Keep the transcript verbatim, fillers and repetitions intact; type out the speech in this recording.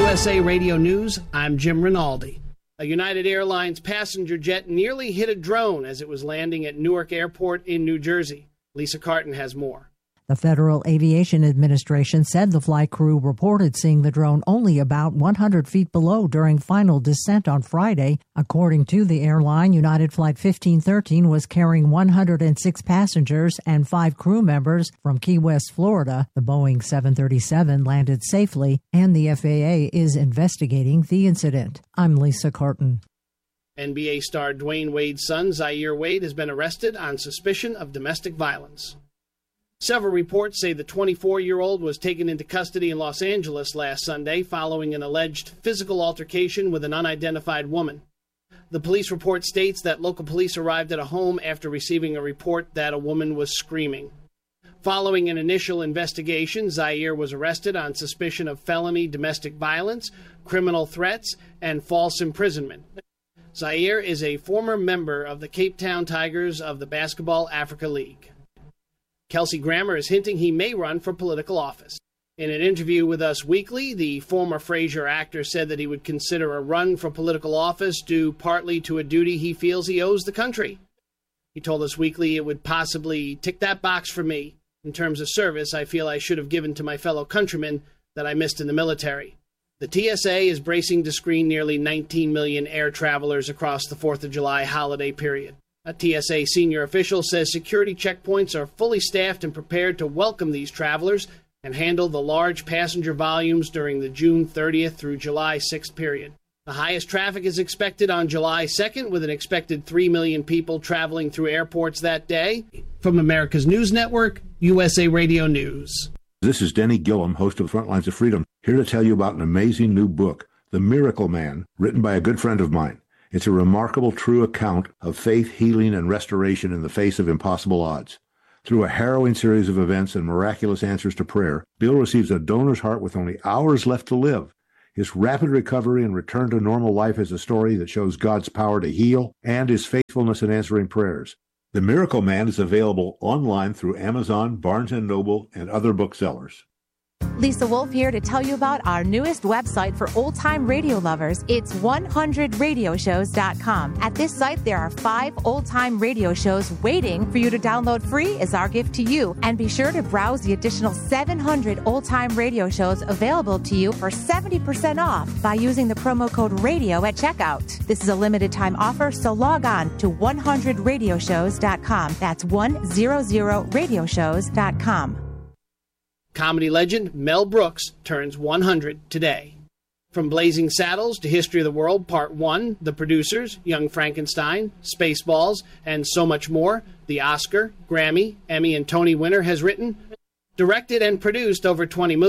S A Radio News, I'm Jim Rinaldi. A United Airlines passenger jet nearly hit a drone as it was landing at Newark Airport in New Jersey. Lisa Carton has more. The Federal Aviation Administration said the flight crew reported seeing the drone only about one hundred feet below during final descent on Friday. According to the airline, United Flight fifteen thirteen was carrying one hundred six passengers and five crew members from Key West, Florida. The Boeing seven thirty-seven landed safely, and the F A A is investigating the incident. I'm Lisa Carton. N B A star Dwayne Wade's son, Zaire Wade, has been arrested on suspicion of domestic violence. Several reports say the twenty-four-year-old was taken into custody in Los Angeles last Sunday following an alleged physical altercation with an unidentified woman. The police report states that local police arrived at a home after receiving a report that a woman was screaming. Following an initial investigation, Zaire was arrested on suspicion of felony domestic violence, criminal threats, and false imprisonment. Zaire is a former member of the Cape Town Tigers of the Basketball Africa League. Kelsey Grammer is hinting he may run for political office. In an interview with Us Weekly, the former Frasier actor said that he would consider a run for political office due partly to a duty he feels he owes the country. He told Us Weekly it would possibly tick that box for me in terms of service I feel I should have given to my fellow countrymen that I missed in the military. The T S A is bracing to screen nearly nineteen million air travelers across the fourth of July holiday period. A T S A senior official says security checkpoints are fully staffed and prepared to welcome these travelers and handle the large passenger volumes during the June thirtieth through July sixth period. The highest traffic is expected on July second, with an expected three million people traveling through airports that day. From America's News Network, U S A Radio News. This is Denny Gillum, host of Front Lines of Freedom, here to tell you about an amazing new book, The Miracle Man, written by a good friend of mine. It's a remarkable, true account of faith, healing, and restoration in the face of impossible odds. Through a harrowing series of events and miraculous answers to prayer, Bill receives a donor's heart with only hours left to live. His rapid recovery and return to normal life is a story that shows God's power to heal and his faithfulness in answering prayers. The Miracle Man is available online through Amazon, Barnes and Noble, and other booksellers. Lisa Wolf here to tell you about our newest website for old-time radio lovers. It's one hundred radio shows dot com. At this site, there are five old-time radio shows waiting for you to download free as our gift to you. And be sure to browse the additional seven hundred old-time radio shows available to you for seventy percent off by using the promo code RADIO at checkout. This is a limited-time offer, so log on to one hundred radio shows dot com. That's one hundred radio shows dot com. Comedy legend Mel Brooks turns one hundred today. From Blazing Saddles to History of the World Part one, The Producers, Young Frankenstein, Spaceballs, and so much more, the Oscar, Grammy, Emmy, and Tony winner has written, directed, and produced over twenty movies.